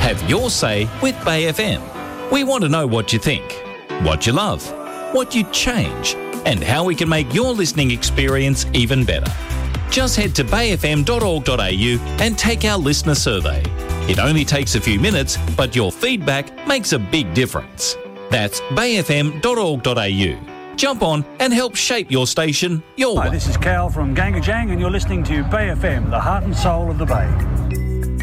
Have your say with Bay FM. We want to know what you think, what you love, what you'd change, and how we can make your listening experience even better. Just head to bayfm.org.au and take our listener survey. It only takes a few minutes, but your feedback makes a big difference. That's bayfm.org.au. Jump on and help shape your station your way. Hi, this is Cal from Gangajang, and you're listening to Bay FM, the heart and soul of the Bay.